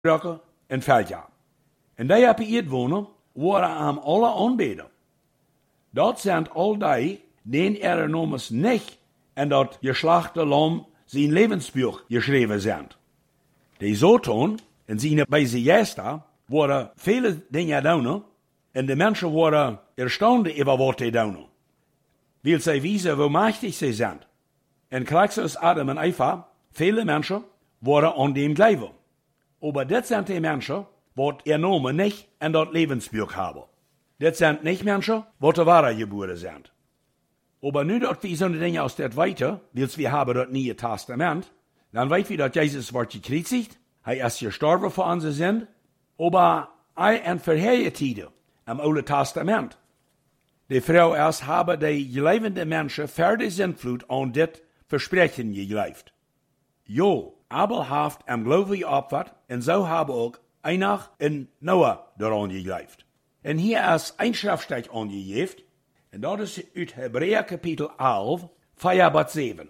Brugge en Veldjaar. En die op het wonen waren aan alle aanbeden. Dat zijn al die, den namens niet en dat geslachte lam zijn levensbuch geschreven zijn. Die Zoton en zijn bij zijn gesta waren vele dingen doen en de mensen waren erstaunt over wat die doen. Wil zij wijzen hoe machtig ze zijn. En Christus, Adam en Eva, viele Menschen waren an dem geloven. Aber das sind die Menschen, die ihr Namen nicht in das Lebensbuch haben. Das sind nicht Menschen, die der wahre geboren sind. Aber nu dat wir so eine Dinge aus der weiter, wils wir haben das Neue Testament, dann weit wir, dass Jesus wird gekreuzigt, er ist gestorben für unsere Sünden, aber er in verheerige Tiden im Alten Testament. Die Frau erst haben die gelebende Menschen fertig Sintflut an das Versprechen gegleift. Jo, Abel haft am Glaube geopfert, und so habe auch einer in Noah daran gegleift. Und hier ist ein Schriftstück angegeben, und das ist uit Hebräer Kapitel 11, Vers 7.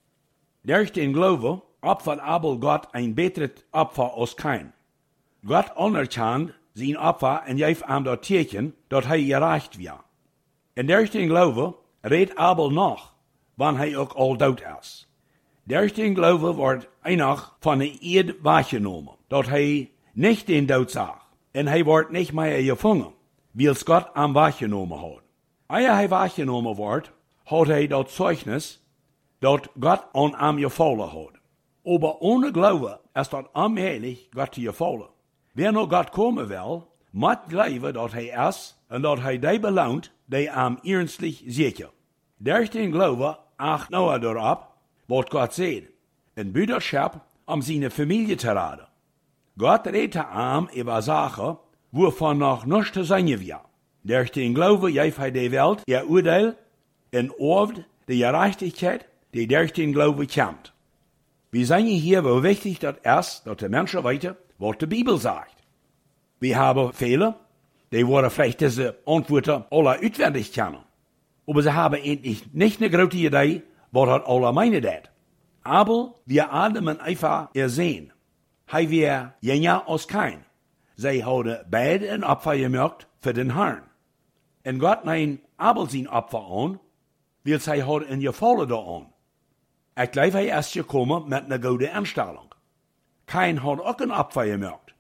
Durch den Glaube opfert Abel Gott ein besseres Opfer als Kain. Gott anerkannt sein Opfer und gaf ihm das Tierchen, dat hij gerecht war. Und durch den Glaube redt Abel noch, wann hij auch all dood ist. Durch den Glaube wordt einer von der Eid wahrgenommen, dat hij nicht den Tod sah. Und hij wordt nicht mehr gefangen, wils Gott am wahrgenommen hat. Eer hij wahrgenommen wordt, hat hij dat Zeugnis, dat Gott an am gefallen hat. Aber ohne Glaube ist das unmöglich, Gott zu gefallen. Wer nur Gott kommen will, muss glauben, dass er ist und dass er die belohnt, die am ernstlich sicher. Durch den Glaube acht Noah darauf, was Gott sagt, in Brüderschaft, seine Familie zu raten. Gott redete ihm über Sachen, wovon noch nichts zu sein war. Durch den Glaube gab er die Welt ihr Urteil und oft die Gerechtigkeit, die durch den Glaube kommt. Wir sehen hier, wie wichtig das ist, dass die Menschen weiter, was die Bibel sagt. Wir haben viele, die wollen vielleicht diese Antworten alle auswendig kennen. Aber sie haben eigentlich nicht eine große Idee, was das alle meinen das. Aber wir Adam und Eva sehen, hij wir jünger als Kain. Sie haben beide ein Opfer gemacht für den Herrn. Und Gott nahm Abel sein Opfer an, weil sie hat ein Gefallen da an. Ich glaube, er ist gekommen mit einer guten Einstellung. Kain hat auch ein Opfer gemacht.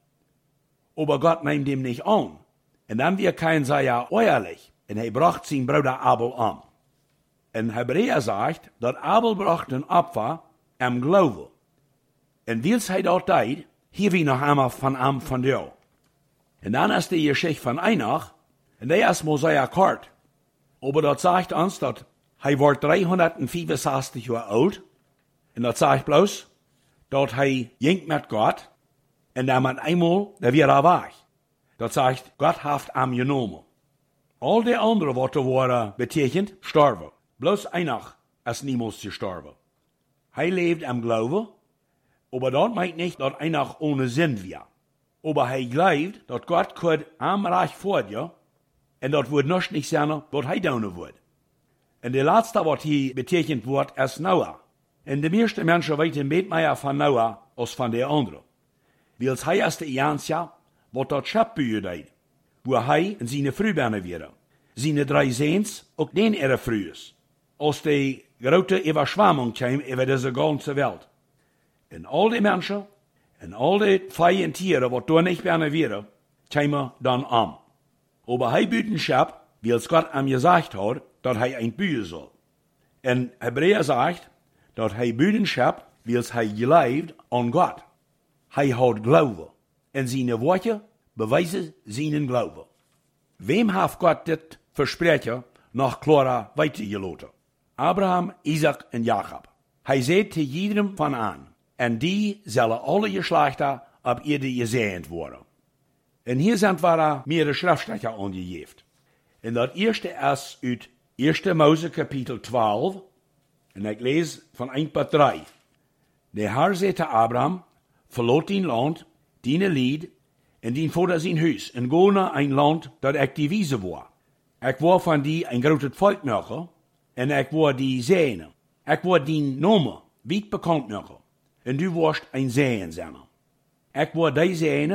Aber Gott nahm dem nicht an. Und dann wird Kain sehr ehrlich. Und er brachte seinen Bruder Abel an. Und Hebräer sagt, dass Abel brachte ein Opfer im Glauben. Und weil er das tat, hier wir noch einmal von dir. Und dann ist die Geschichte von Einach, und der ist mal sehr kort. Aber das sagt uns, dass er war 365 Jahre alt. Und das sagt bloß, dass er ging mit Gott. Und dann mit einmal, da wird er weg. Das sagt, Gott hat ihn genommen. All die anderen, was da waren, betekent, sterben. Bloß Einach ist niemals gestorben. Er lebt im Glauben, aber das meint nicht, dass Einach ohne Sinn war. Aber er glaubt, dass Gott am Reich vor dir, und das wird noch nicht sein, was er tun wird. Und der letzte, was hier betekent wird, ist Noah. Und die meisten Menschen wissen mehr von Noah als von der anderen. Weil er ist der Einzige, was das Schiff beübt, wo er und seine Frühbeine wären. Seine 3 Sehns, auch den ihre Frühes. Als die große Überschwemmung kam über diese ganze Welt. Und all die Menschen, und all die freien Tiere, was da nicht mehr wären, kamen dann an. Aber er büten Schiff, wie es Gott ihm gesagt hat, dass er ein bühen soll. Und Hebräer sagt, dass er büten Schiff, wie es er gelebt an Gott. Er hat Glaube. Und seine Worte beweisen seinen Glauben. Wem hat Gott das Versprechen noch klarer weitergelassen? Abraham, Isaac und Jakob. Er sagt zu jedem von an, und die sollen alle Geschlechter ab ihr gesegnet werden. Und hier sind mehrere Schriftstücke angegeben. Und das erste ist uit 1. Mose Kapitel 12, und ich lese von 1 bis 3. Der Herr sagte Abraham, verlaat dein Land, deine Lied, und dein Vater sein Haus, und go nach ein Land, das ich die Wiese war. Ich war von dir ein großes Volk machen, und ich war die Sehne. Ich war dein Name weit bekannt machen, und du warst ein Sehen sein. Ik word deze ene